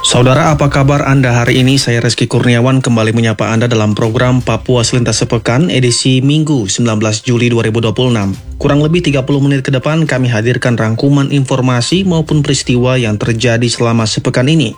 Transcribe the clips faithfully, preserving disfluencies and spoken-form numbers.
Saudara, apa kabar Anda hari ini? Saya Reski Kurniawan kembali menyapa Anda dalam program Papua Selintas Sepekan edisi Minggu sembilan belas Juli dua ribu dua puluh enam. Kurang lebih tiga puluh menit ke depan kami hadirkan rangkuman informasi maupun peristiwa yang terjadi selama sepekan ini.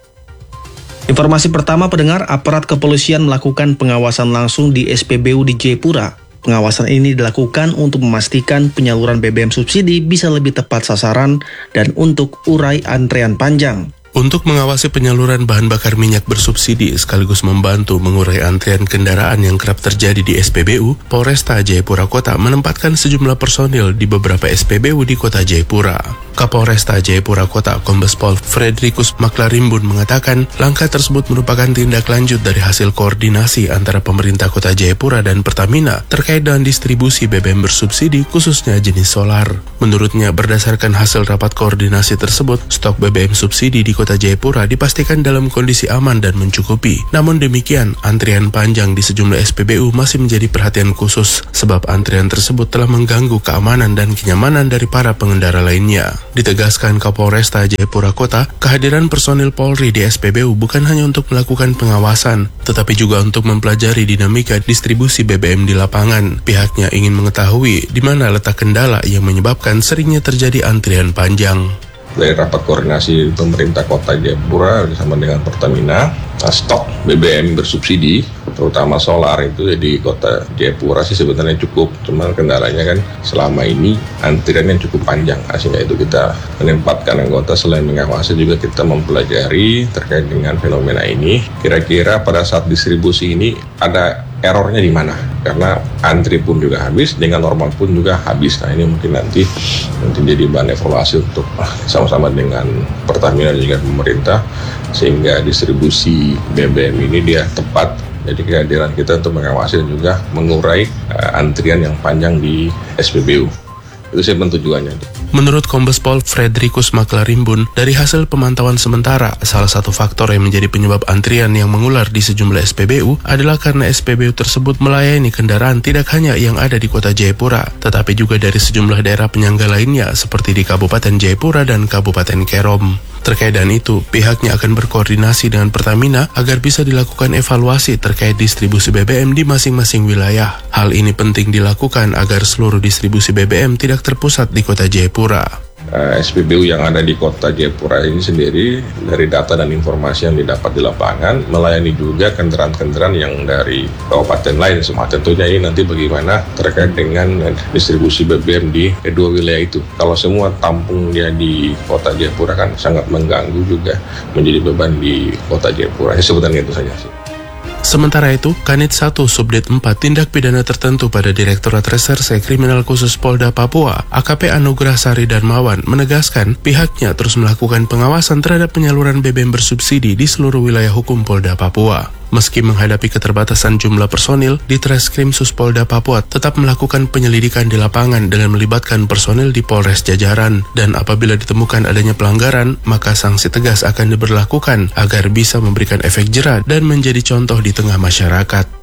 Informasi pertama, pendengar, aparat kepolisian melakukan pengawasan langsung di S P B U di Jayapura. Pengawasan ini dilakukan untuk memastikan penyaluran B B M subsidi bisa lebih tepat sasaran dan untuk urai antrean panjang. Untuk mengawasi penyaluran bahan bakar minyak bersubsidi sekaligus membantu mengurai antrian kendaraan yang kerap terjadi di S P B U, Polresta Jayapura Kota menempatkan sejumlah personil di beberapa S P B U di Kota Jayapura. Kapolresta Jayapura Kota, Kombes Pol Fredrikus Maklarimbun mengatakan langkah tersebut merupakan tindak lanjut dari hasil koordinasi antara pemerintah Kota Jayapura dan Pertamina terkait dengan distribusi B B M bersubsidi khususnya jenis solar. Menurutnya, berdasarkan hasil rapat koordinasi tersebut, stok B B M subsidi di Kota Jayapura dipastikan dalam kondisi aman dan mencukupi. Namun demikian, antrian panjang di sejumlah S P B U masih menjadi perhatian khusus sebab antrian tersebut telah mengganggu keamanan dan kenyamanan dari para pengendara lainnya. Ditegaskan Kapolresta Jayapura Kota, kehadiran personil Polri di S P B U bukan hanya untuk melakukan pengawasan, tetapi juga untuk mempelajari dinamika distribusi B B M di lapangan. Pihaknya ingin mengetahui di mana letak kendala yang menyebabkan seringnya terjadi antrian panjang. Dari rapat koordinasi pemerintah Kota Jayapura bersama dengan Pertamina, stok B B M bersubsidi, terutama solar itu di Kota Jayapura sih sebenarnya cukup, cuman kendalanya kan selama ini antriannya cukup panjang. Sehingga itu kita menempatkan anggota selain mengawasi juga kita mempelajari terkait dengan fenomena ini. Kira-kira pada saat distribusi ini ada errornya di mana? Karena antri pun juga habis, dengan normal pun juga habis. Nah ini mungkin nanti nanti jadi bahan evaluasi untuk ah, sama-sama dengan Pertamina dan juga pemerintah sehingga distribusi B B M ini dia tepat. Jadi kehadiran kita untuk mengawasi dan juga mengurai uh, antrian yang panjang di S P B U. Itu sih tujuannya. Menurut Kombes Pol Fredrikus Maklarimbun, dari hasil pemantauan sementara, salah satu faktor yang menjadi penyebab antrian yang mengular di sejumlah S P B U adalah karena S P B U tersebut melayani kendaraan tidak hanya yang ada di Kota Jayapura, tetapi juga dari sejumlah daerah penyangga lainnya seperti di Kabupaten Jayapura dan Kabupaten Kerom. Terkait dengan itu, pihaknya akan berkoordinasi dengan Pertamina agar bisa dilakukan evaluasi terkait distribusi B B M di masing-masing wilayah. Hal ini penting dilakukan agar seluruh distribusi B B M tidak terpusat di Kota Jayapura. Uh, S P B U yang ada di Kota Jayapura ini sendiri dari data dan informasi yang didapat di lapangan melayani juga kendaraan-kendaraan yang dari kabupaten lain semua. Tentunya ini nanti bagaimana terkait dengan distribusi B B M di kedua wilayah itu. Kalau semua tampung dia di Kota Jayapura kan sangat mengganggu juga menjadi beban di Kota Jayapura. Ya, sebenarnya itu saja sih. Sementara itu, Kanit satu Subdit empat Tindak Pidana Tertentu pada Direktorat Reserse Kriminal Khusus Polda Papua, A K P Anugrah Sari Darmawan, menegaskan pihaknya terus melakukan pengawasan terhadap penyaluran B B M bersubsidi di seluruh wilayah hukum Polda Papua. Meski menghadapi keterbatasan jumlah personil, di Treskrim Sus Polda Papua tetap melakukan penyelidikan di lapangan dengan melibatkan personil di Polres jajaran. Dan apabila ditemukan adanya pelanggaran, maka sanksi tegas akan diberlakukan agar bisa memberikan efek jera dan menjadi contoh di tengah masyarakat.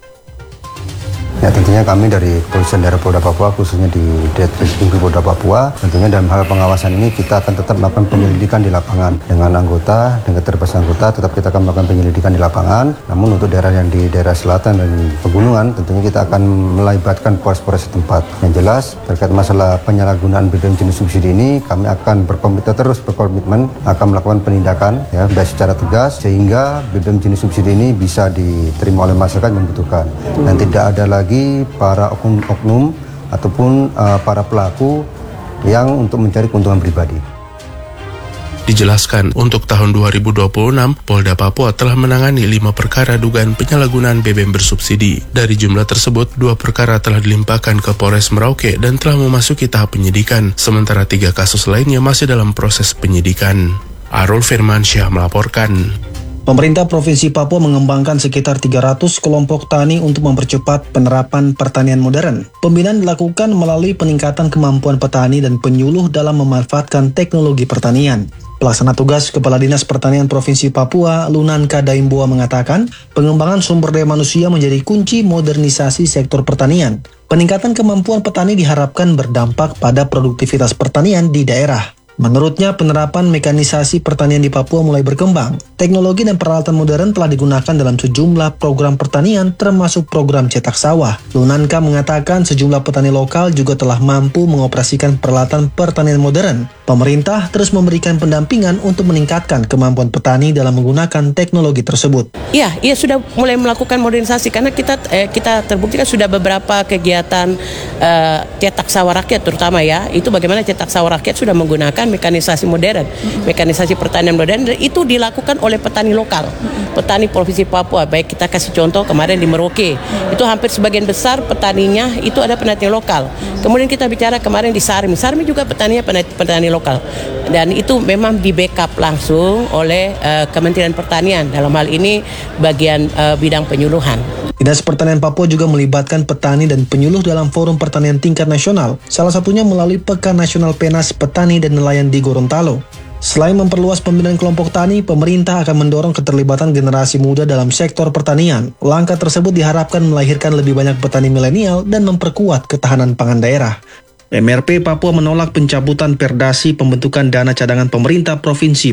Ya, tentunya kami dari Kepolisian Daerah Polda Papua, khususnya di Ditreskrim Polda Papua, tentunya dalam hal pengawasan ini kita akan tetap melakukan penyelidikan di lapangan dengan anggota, dengan keterbatasan anggota, tetap kita akan melakukan penyelidikan di lapangan. Namun untuk daerah yang di daerah selatan dan pegunungan, tentunya kita akan melibatkan polres-polres setempat. Yang jelas terkait masalah penyalahgunaan B B M jenis subsidi ini, kami akan berkomitmen terus berkomitmen akan melakukan penindakan ya baik secara tegas sehingga B B M jenis subsidi ini bisa diterima oleh masyarakat yang membutuhkan dan tidak ada lagi para oknum-oknum ataupun uh, para pelaku yang untuk mencari keuntungan pribadi. Dijelaskan, untuk tahun dua ribu dua puluh enam, Polda Papua telah menangani lima perkara dugaan penyalahgunaan B B M bersubsidi. Dari jumlah tersebut, dua perkara telah dilimpahkan ke Polres Merauke dan telah memasuki tahap penyidikan, sementara tiga kasus lainnya masih dalam proses penyidikan. Arul Firmansyah melaporkan. Pemerintah Provinsi Papua mengembangkan sekitar tiga ratus kelompok tani untuk mempercepat penerapan pertanian modern. Pembinaan dilakukan melalui peningkatan kemampuan petani dan penyuluh dalam memanfaatkan teknologi pertanian. Pelaksana tugas Kepala Dinas Pertanian Provinsi Papua, Lunanka Daimboa mengatakan, pengembangan sumber daya manusia menjadi kunci modernisasi sektor pertanian. Peningkatan kemampuan petani diharapkan berdampak pada produktivitas pertanian di daerah. Menurutnya, penerapan mekanisasi pertanian di Papua mulai berkembang. Teknologi dan peralatan modern telah digunakan dalam sejumlah program pertanian, termasuk program cetak sawah. Lunanka mengatakan sejumlah petani lokal juga telah mampu mengoperasikan peralatan pertanian modern. Pemerintah terus memberikan pendampingan untuk meningkatkan kemampuan petani dalam menggunakan teknologi tersebut. Iya, iya sudah mulai melakukan modernisasi karena kita eh, kita terbukti kan sudah beberapa kegiatan eh, cetak sawah rakyat terutama ya. Itu bagaimana cetak sawah rakyat sudah menggunakan mekanisasi modern, mekanisasi pertanian modern, dan itu dilakukan oleh petani lokal, petani Provinsi Papua. Baik kita kasih contoh kemarin di Merauke, itu hampir sebagian besar petaninya itu ada petani lokal. Kemudian kita bicara kemarin di Sarmi, Sarmi juga petaninya petani, petani lokal, dan itu memang di backup langsung oleh uh, Kementerian Pertanian, dalam hal ini bagian uh, bidang penyuluhan. Dinas Pertanian Papua juga melibatkan petani dan penyuluh dalam forum pertanian tingkat nasional, salah satunya melalui Pekan Nasional Penas Petani dan Nelayan di Gorontalo. Selain memperluas pembinaan kelompok tani, pemerintah akan mendorong keterlibatan generasi muda dalam sektor pertanian. Langkah tersebut diharapkan melahirkan lebih banyak petani milenial dan memperkuat ketahanan pangan daerah. M R P Papua menolak pencabutan perdasi pembentukan dana cadangan pemerintah provinsi